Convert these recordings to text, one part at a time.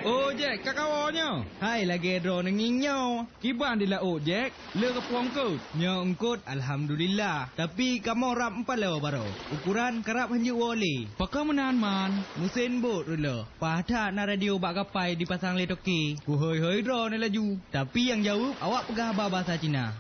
Oh Jack, kak kawannya. Hai lagi dro nenginyo. Kiban di laut Jack. Le ke puang kut. Nyo engkut alhamdulillah. Tapi kamu rap 4 lewa baro. Ukuran kerap hanjuk wole. Pakam menahan man. Musin bot dulu. Pada na radio bak kapai dipasang le toki. Ku hoi dro ni laju. Tapi yang jawab awak pegah bahasa Cina.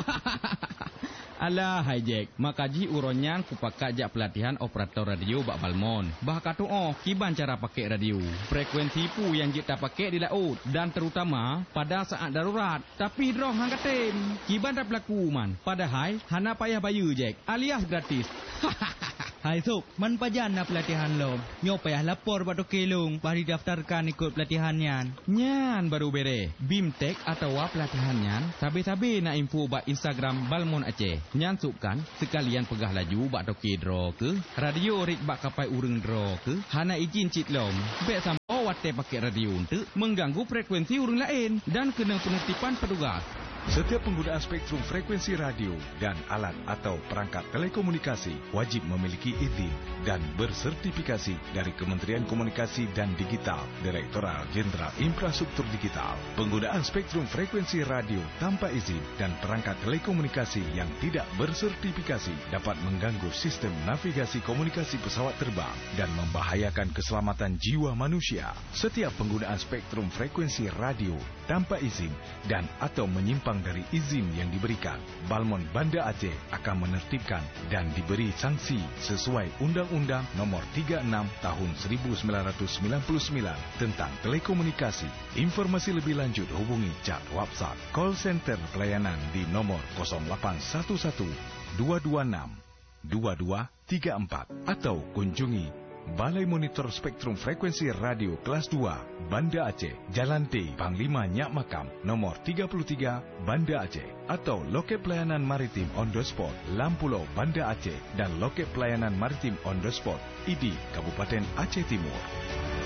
Alah hai Jack, makaji uronyan ku pakai jak pelatihan operator radio bak Balmon. Bah katu kiban cara pakai radio. Frekuensi pu yang kita pakai di laut dan terutama pada saat darurat. Tapi droh hang katen. Kiban tak berlaku man. Padahal hana payah bayu Jack, alias gratis. Hai Sok, man pajan na pelatihan lo. Nyo payah lapor pada kelong, bah didaftarkan ikut pelatihan nyan. Nyan baru bere. Bimtek atau pelatihan nyan, sabe-sabe na info bak Instagram Balmon Aceh. Nyan sukan, sekalian pegah laju bak toke draw ke, radio rik bak kapai ureng draw ke, hana izin cit lom. Bek sama wate pakai radio untuk mengganggu frekuensi ureng lain dan kena penertiban petugas. Setiap penggunaan spektrum frekuensi radio dan alat atau perangkat telekomunikasi wajib memiliki izin dan bersertifikasi dari Kementerian Komunikasi dan Digital, Direktorat Jenderal Infrastruktur Digital. Penggunaan spektrum frekuensi radio tanpa izin dan perangkat telekomunikasi yang tidak bersertifikasi dapat mengganggu sistem navigasi komunikasi pesawat terbang dan membahayakan keselamatan jiwa manusia. Setiap penggunaan spektrum frekuensi radio tanpa izin dan atau menyimpang dari izin yang diberikan, Balmon Banda Aceh akan menertibkan dan diberi sanksi sesuai Undang-Undang Nomor 36 Tahun 1999 tentang telekomunikasi. Informasi lebih lanjut hubungi chat WhatsApp call center pelayanan di nomor 0811 226 2234 atau kunjungi Balai Monitor Spektrum Frekuensi Radio Kelas 2, Banda Aceh, Jalan T, Panglima Nyak Makam, nomor 33, Banda Aceh. Atau loket pelayanan maritim on the spot, Lampulau, Banda Aceh. Dan loket pelayanan maritim on the spot, ID, Kabupaten Aceh Timur.